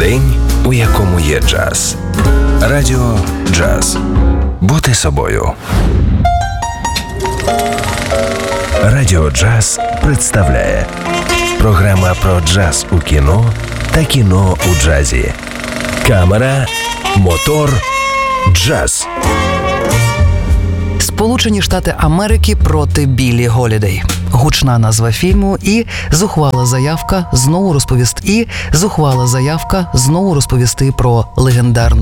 День, у якому є джаз. Радіо Джаз. Бути собою. Радіо Джаз представляє програма про джаз у кіно та кіно у джазі. Камера, мотор, джаз. Сполучені Штати Америки проти Біллі Голідей. Гучна назва фільму і зухвала заявка знову розповісти про легендарну